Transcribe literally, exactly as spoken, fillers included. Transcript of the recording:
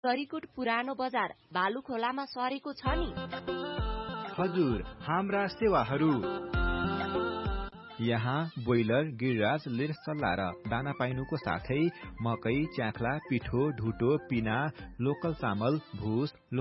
करिकोट पुरानो बजार बालुखोलामा सरेको छ नि। हजुर, हाम्रा सेवाहरू यहाँ बोइलर, गिरिराज, लिर सल्ला र दाना पाइनुको साथै मकै, च्याख्ला, पिठो, ढुटो, पिना, लोकल चामल, भुस,